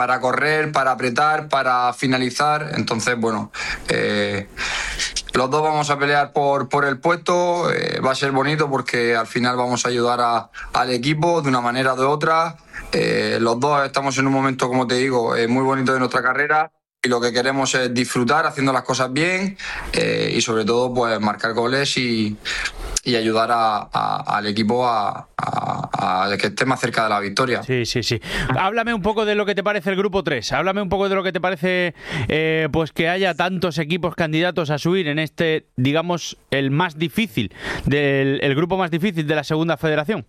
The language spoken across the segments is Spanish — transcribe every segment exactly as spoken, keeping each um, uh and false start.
para correr, para apretar, para finalizar. Entonces, bueno, eh, los dos vamos a pelear por, por el puesto. Eh, va a ser bonito porque al final vamos a ayudar a, al equipo de una manera o de otra. Eh, los dos estamos en un momento, como te digo, eh, muy bonito de nuestra carrera. Y lo que queremos es disfrutar haciendo las cosas bien eh, y sobre todo pues marcar goles y, y ayudar a, a, al equipo a, a, a que esté más cerca de la victoria. Sí, sí, sí. Háblame un poco de lo que te parece el grupo tres. Háblame un poco de lo que te parece eh, pues que haya tantos equipos candidatos a subir en este, digamos, el más difícil, del el grupo más difícil de la segunda federación.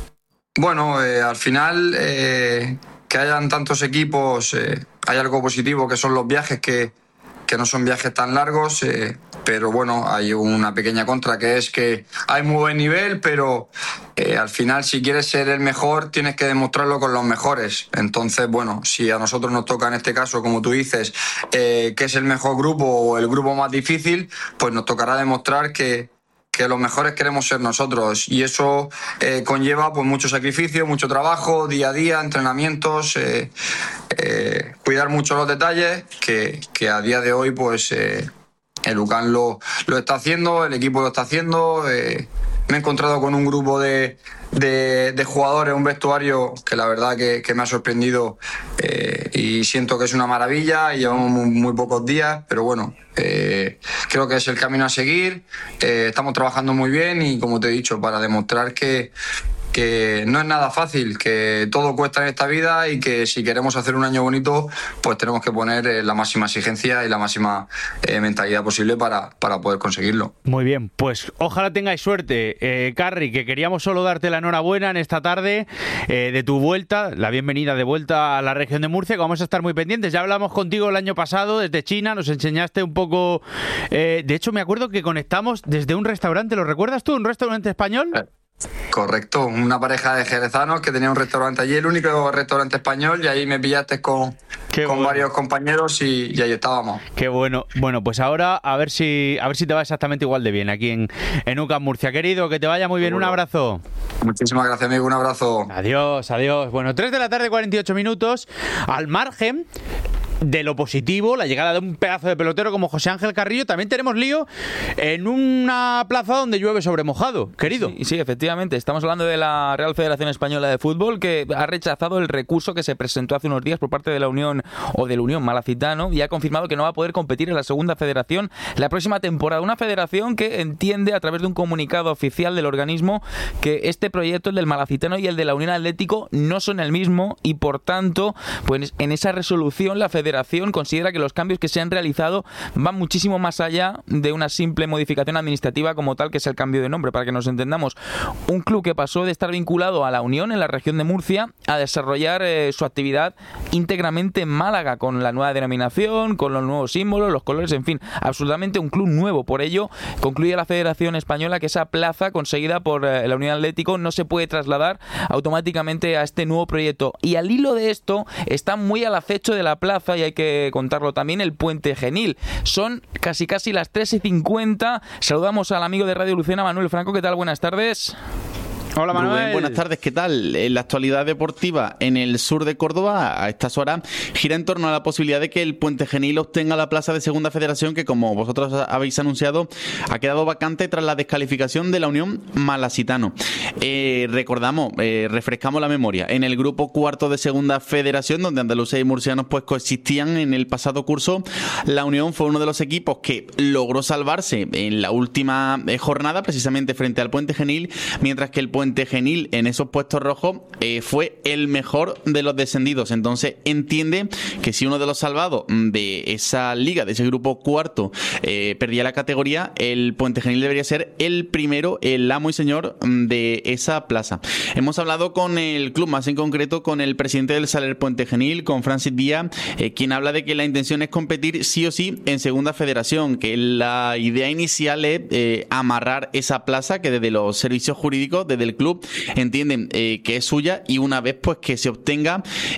Bueno, eh, al final eh, que hayan tantos equipos, eh, hay algo positivo que son los viajes que, que no son viajes tan largos, eh, pero bueno, hay una pequeña contra que es que hay muy buen nivel, pero eh, al final si quieres ser el mejor tienes que demostrarlo con los mejores. Entonces, bueno, si a nosotros nos toca en este caso, como tú dices, eh, que es el mejor grupo o el grupo más difícil, pues nos tocará demostrar que que los mejores queremos ser nosotros y eso eh, conlleva pues mucho sacrificio, mucho trabajo, día a día, entrenamientos, eh, eh, cuidar mucho los detalles que, que a día de hoy pues eh, el U C A M lo, lo está haciendo, el equipo lo está haciendo. Eh, me he encontrado con un grupo de, de, de jugadores, un vestuario que la verdad que, que me ha sorprendido eh, y siento que es una maravilla y llevamos muy, muy pocos días, pero bueno, eh, creo que es el camino a seguir. Eh, estamos trabajando muy bien y como te he dicho, para demostrar que que no es nada fácil, que todo cuesta en esta vida y que si queremos hacer un año bonito, pues tenemos que poner eh, la máxima exigencia y la máxima eh, mentalidad posible para, para poder conseguirlo. Muy bien, pues ojalá tengáis suerte. Eh, Carri, que queríamos solo darte la enhorabuena en esta tarde eh, de tu vuelta, la bienvenida de vuelta a la región de Murcia, que vamos a estar muy pendientes. Ya hablamos contigo el año pasado desde China, nos enseñaste un poco... Eh, de hecho, me acuerdo que conectamos desde un restaurante, ¿lo recuerdas tú? ¿Un restaurante español? Eh. Correcto, una pareja de jerezanos que tenía un restaurante allí, el único restaurante español, y ahí me pillaste con, con bueno. varios compañeros y, y ahí estábamos. Qué bueno. Bueno, pues ahora a ver si a ver si te va exactamente igual de bien aquí en, en U C A M Murcia. Querido, que te vaya muy bien. Seguro. Un abrazo. Muchísimas gracias, amigo. Un abrazo. Adiós, adiós. Bueno, tres de la tarde, cuarenta y ocho minutos. Al margen de lo positivo, la llegada de un pedazo de pelotero como José Ángel Carrillo, también tenemos lío en una plaza donde llueve sobre mojado, querido. Sí, sí, efectivamente, estamos hablando de la Real Federación Española de Fútbol, que ha rechazado el recurso que se presentó hace unos días por parte de la Unión o del Unión Malacitano y ha confirmado que no va a poder competir en la segunda federación la próxima temporada. Una federación que entiende a través de un comunicado oficial del organismo que este proyecto, el del Malacitano y el de la Unión Atlético, no son el mismo y por tanto, pues en esa resolución la federación considera que los cambios que se han realizado van muchísimo más allá de una simple modificación administrativa como tal, que es el cambio de nombre. Para que nos entendamos, un club que pasó de estar vinculado a la Unión en la región de Murcia a desarrollar eh, su actividad íntegramente en Málaga, con la nueva denominación, con los nuevos símbolos, los colores, en fin, absolutamente un club nuevo. Por ello, concluye la Federación Española que esa plaza conseguida por eh, la Unión Atlético no se puede trasladar automáticamente a este nuevo proyecto. Y al hilo de esto, está muy al acecho de la plaza, y hay que contarlo también, el Puente Genil. Son casi casi las tres y cincuenta. Saludamos al amigo de Radio Lucena, Manuel Franco. ¿Qué tal? Buenas tardes. Hola, Manuel. Rubén, buenas tardes, ¿qué tal? La actualidad deportiva en el sur de Córdoba a estas horas gira en torno a la posibilidad de que el Puente Genil obtenga la plaza de segunda federación que, como vosotros habéis anunciado, ha quedado vacante tras la descalificación de la Unión Malacitano. Eh, recordamos, eh, refrescamos la memoria. En el grupo cuarto de segunda federación, donde andaluces y murcianos pues coexistían en el pasado curso, la Unión fue uno de los equipos que logró salvarse en la última jornada, precisamente frente al Puente Genil, mientras que el Puente Genil en esos puestos rojos eh, fue el mejor de los descendidos. Entonces entiende que si uno de los salvados de esa liga, de ese grupo cuarto, eh, perdía la categoría, el Puente Genil debería ser el primero, el amo y señor de esa plaza. Hemos hablado con el club, más en concreto con el presidente del Saler Puente Genil, con Francis Díaz, eh, quien habla de que la intención es competir sí o sí en segunda federación, que la idea inicial es eh, amarrar esa plaza, que desde los servicios jurídicos, desde el club, entienden eh, que es suya, y una vez pues que se obtenga, eh,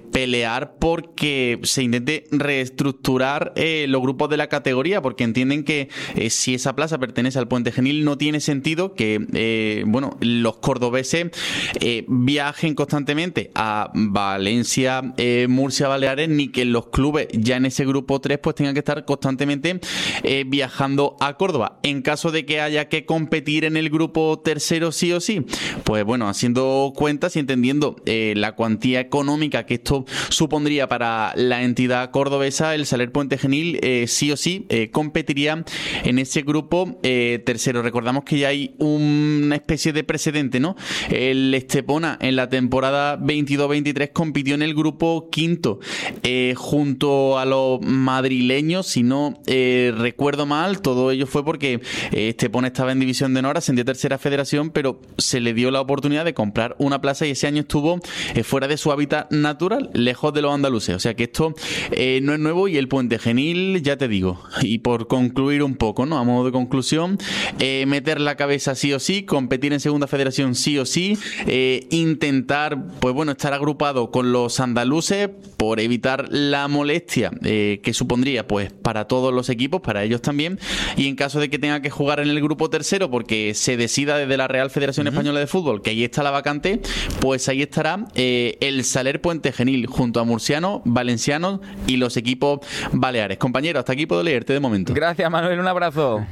pelear porque se intente reestructurar eh, los grupos de la categoría, porque entienden que eh, si esa plaza pertenece al Puente Genil no tiene sentido que eh, bueno, los cordobeses eh, viajen constantemente a Valencia, eh, Murcia, Baleares, ni que los clubes ya en ese grupo tres pues tengan que estar constantemente eh, viajando a Córdoba. En caso de que haya que competir en el grupo tercero sí o sí, pues bueno, haciendo cuentas y entendiendo eh, la cuantía económica que esto supondría para la entidad cordobesa, el Saler Puente Genil eh, sí o sí eh, competiría en ese grupo eh, tercero. Recordamos que ya hay una especie de precedente, ¿no? El Estepona en la temporada veintidós veintitrés compitió en el grupo quinto eh, junto a los madrileños, si no eh, recuerdo mal. Todo ello fue porque eh, Estepona estaba en División de Honor, ascendió a Tercera Federación, pero se le dio la oportunidad de comprar una plaza y ese año estuvo eh, fuera de su hábitat natural, lejos de los andaluces. O sea que esto eh, no es nuevo, y el Puente Genil, ya te digo, y por concluir un poco, ¿no? A modo de conclusión, eh, meter la cabeza sí o sí, competir en Segunda Federación sí o sí, eh, intentar, pues bueno, estar agrupado con los andaluces por evitar la molestia eh, que supondría, pues, para todos los equipos, para ellos también, y en caso de que tenga que jugar en el grupo tercero porque se decida desde la Real Federación uh-huh. Española de Fútbol que ahí está la vacante, pues ahí estará eh, el Saler Puente Genil junto a murcianos, valencianos y los equipos baleares. Compañero, hasta aquí puedo leerte de momento. Gracias, Manuel, un abrazo.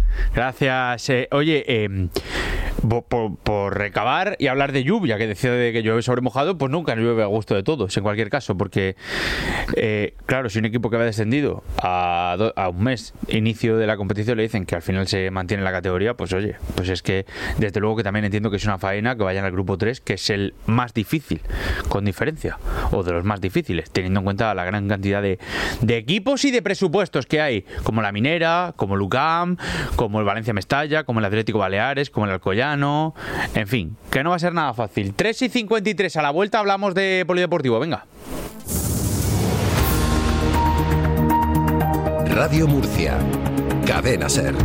Gracias. Eh, oye, eh, por, por, por recabar y hablar de lluvia, que decía de que llueve sobre mojado, pues nunca llueve a gusto de todos, en cualquier caso, porque, eh, claro, si un equipo que va descendido a, do, a un mes inicio de la competición le dicen que al final se mantiene en la categoría, pues oye, pues es que desde luego que también entiendo que es una faena que vayan al grupo tres, que es el más difícil, con diferencia, o de los más difíciles, teniendo en cuenta la gran cantidad de, de equipos y de presupuestos que hay, como la Minera, como Lucam, como el Valencia Mestalla, como el Atlético Baleares, como el Alcoyano, en fin, que no va a ser nada fácil. tres y cincuenta y tres, a la vuelta hablamos de polideportivo, venga. Radio Murcia, Cadena Ser.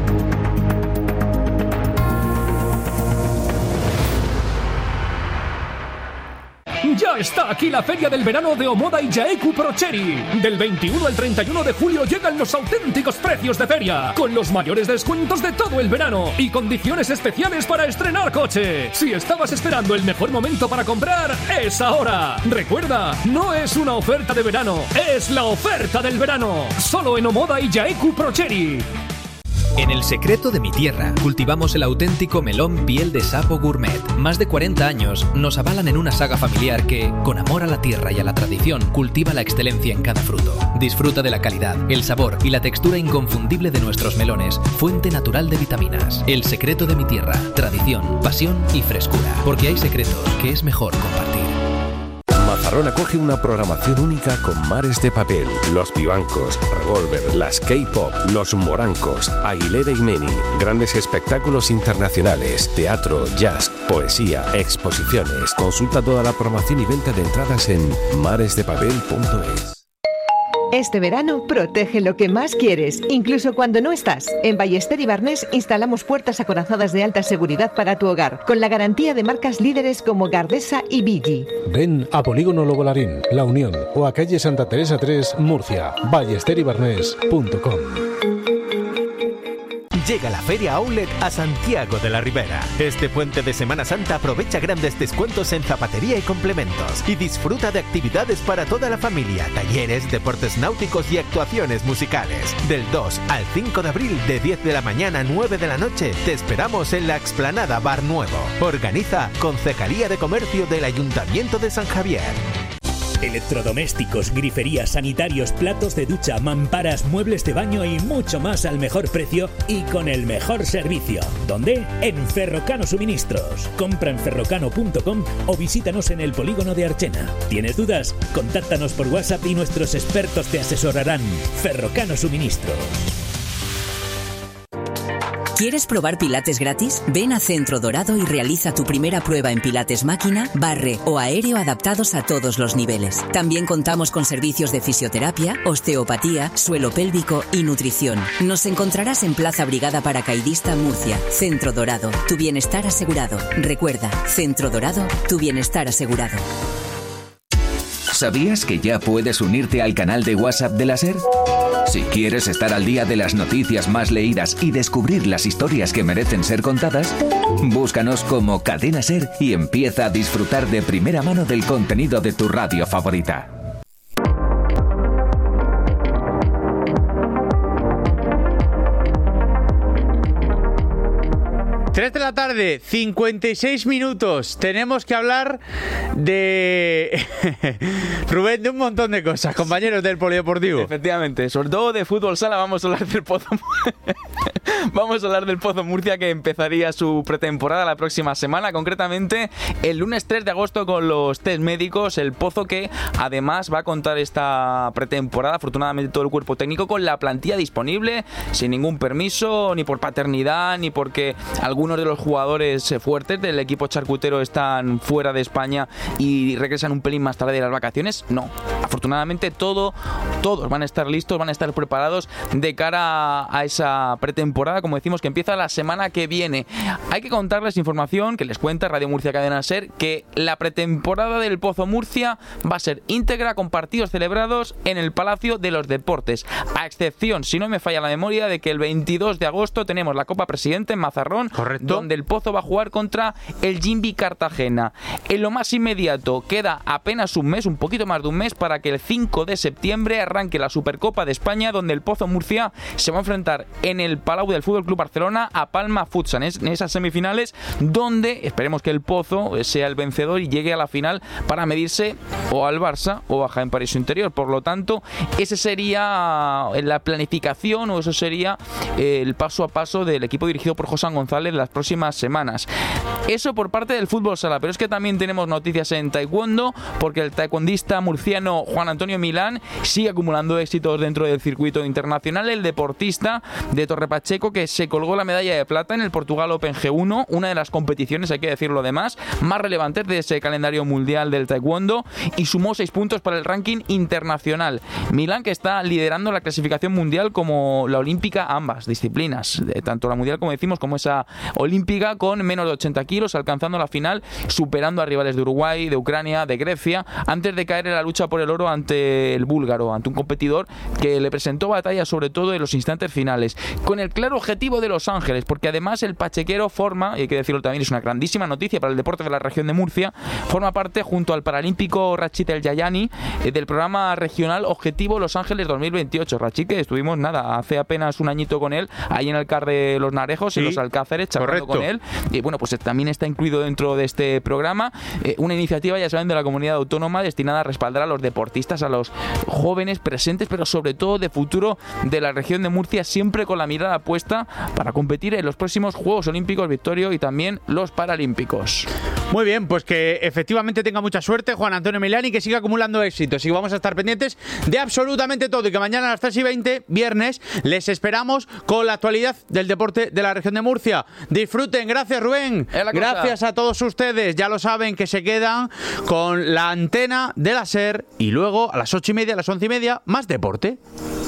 Ya está aquí la Feria del Verano de Omoda y Jaeku Procheri. Del veintiuno al treinta y uno de julio llegan los auténticos precios de feria, con los mayores descuentos de todo el verano y condiciones especiales para estrenar coche. Si estabas esperando el mejor momento para comprar, es ahora. Recuerda, no es una oferta de verano, es la oferta del verano. Solo en Omoda y Jaeku Procheri. En El Secreto de mi Tierra cultivamos el auténtico melón piel de sapo gourmet. Más de cuarenta años nos avalan en una saga familiar que, con amor a la tierra y a la tradición, cultiva la excelencia en cada fruto. Disfruta de la calidad, el sabor y la textura inconfundible de nuestros melones, fuente natural de vitaminas. El Secreto de mi Tierra, tradición, pasión y frescura. Porque hay secretos que es mejor compartir. Mazarrón acoge una programación única con Mares de Papel, Los Vivancos, Revolver, las K-Pop, Los Morancos, Aguilera y Meni, grandes espectáculos internacionales, teatro, jazz, poesía, exposiciones. Consulta toda la programación y venta de entradas en mares de papel punto es. Este verano protege lo que más quieres, incluso cuando no estás. En Ballester y Barnés instalamos puertas acorazadas de alta seguridad para tu hogar, con la garantía de marcas líderes como Gardesa y Billi. Ven a Polígono Logolarín, La Unión o a calle Santa Teresa tres, Murcia. ballester y barnés punto com. Llega la Feria Outlet a Santiago de la Ribera. Este puente de Semana Santa aprovecha grandes descuentos en zapatería y complementos y disfruta de actividades para toda la familia, talleres, deportes náuticos y actuaciones musicales. Del dos al cinco de abril, de diez de la mañana a nueve de la noche, te esperamos en la explanada Bar Nuevo. Organiza Concejalía de Comercio del Ayuntamiento de San Javier. Electrodomésticos, griferías, sanitarios, platos de ducha, mamparas, muebles de baño y mucho más al mejor precio y con el mejor servicio. ¿Dónde? En Ferrocano Suministros. Compra en ferrocano punto com o visítanos en el polígono de Archena. ¿Tienes dudas? Contáctanos por WhatsApp y nuestros expertos te asesorarán. Ferrocano Suministros. ¿Quieres probar Pilates gratis? Ven a Centro Dorado y realiza tu primera prueba en Pilates máquina, barre o aéreo adaptados a todos los niveles. También contamos con servicios de fisioterapia, osteopatía, suelo pélvico y nutrición. Nos encontrarás en Plaza Brigada Paracaidista, Murcia. Centro Dorado, tu bienestar asegurado. Recuerda, Centro Dorado, tu bienestar asegurado. ¿Sabías que ya puedes unirte al canal de WhatsApp de la SER? Si quieres estar al día de las noticias más leídas y descubrir las historias que merecen ser contadas, búscanos como Cadena SER y empieza a disfrutar de primera mano del contenido de tu radio favorita. tres de la tarde, cincuenta y seis minutos. Tenemos que hablar de Rubén, de un montón de cosas, compañeros del Polideportivo. Efectivamente, sobre todo de fútbol sala vamos a hablar del Pozo. Vamos a hablar del Pozo Murcia, que empezaría su pretemporada la próxima semana, concretamente el lunes tres de agosto con los test médicos. El Pozo, que además va a contar esta pretemporada, afortunadamente todo el cuerpo técnico, con la plantilla disponible, sin ningún permiso, ni por paternidad, ni porque algunos de los jugadores fuertes del equipo charcutero están fuera de España y regresan un pelín más tarde de las vacaciones. No, afortunadamente todo, todos van a estar listos, van a estar preparados de cara a esa pretemporada, como decimos, que empieza la semana que viene. Hay que contarles información que les cuenta Radio Murcia Cadena SER, que la pretemporada del Pozo Murcia va a ser íntegra, con partidos celebrados en el Palacio de los Deportes, a excepción, si no me falla la memoria, de que el veintidós de agosto tenemos la Copa Presidente en Mazarrón. Correcto. Donde el Pozo va a jugar contra el Jimbi Cartagena. En lo más inmediato, queda apenas un mes, un poquito más de un mes, para que el cinco de septiembre arranque la Supercopa de España, donde el Pozo Murcia se va a enfrentar en el Palau del Fútbol Club Barcelona a Palma Futsal, en esas semifinales, donde esperemos que el Pozo sea el vencedor y llegue a la final para medirse o al Barça o a Jaén Paraíso Interior. Por lo tanto, ese sería la planificación, o eso sería el paso a paso del equipo dirigido por José González las próximas semanas. Eso por parte del fútbol sala, pero es que también tenemos noticias en taekwondo, porque el taekwondista murciano Juan Antonio Milán sigue acumulando éxitos dentro del circuito internacional. El deportista de Torrepacheco, que se colgó la medalla de plata en el Portugal Open G uno, una de las competiciones, hay que decirlo además, más relevantes de ese calendario mundial del taekwondo, y sumó seis puntos para el ranking internacional. Milán, que está liderando la clasificación mundial como la olímpica, ambas disciplinas, tanto la mundial, como decimos, como esa olímpica, con menos de ochenta kilos, alcanzando la final, superando a rivales de Uruguay, de Ucrania, de Grecia, antes de caer en la lucha por el oro ante el búlgaro, ante un competidor que le presentó batalla sobre todo en los instantes finales, con el claro objetivo de Los Ángeles, porque además el pachequero forma, y hay que decirlo también, es una grandísima noticia para el deporte de la región de Murcia, forma parte junto al paralímpico Rachid El Yayani eh, del programa regional Objetivo Los Ángeles dos mil veintiocho. Rachid, que estuvimos nada, hace apenas un añito con él, ahí en el CAR de Los Narejos, sí, y los Alcázares, charlando con él, y bueno, pues también está incluido dentro de este programa, eh, una iniciativa, ya saben, de la comunidad autónoma, destinada a respaldar a los deportistas, a los jóvenes presentes, pero sobre todo de futuro de la región de Murcia, siempre con la mirada puesta para competir en los próximos Juegos Olímpicos, Victorio, y también los Paralímpicos. Muy bien, pues que efectivamente tenga mucha suerte Juan Antonio Milán y que siga acumulando éxitos, y vamos a estar pendientes de absolutamente todo, y que mañana a las tres y veinte, viernes, les esperamos con la actualidad del deporte de la región de Murcia. Disfruten, gracias Rubén, gracias a todos ustedes, ya lo saben que se quedan con la antena de la SER, y luego a las ocho y media, a las once y media, más deporte.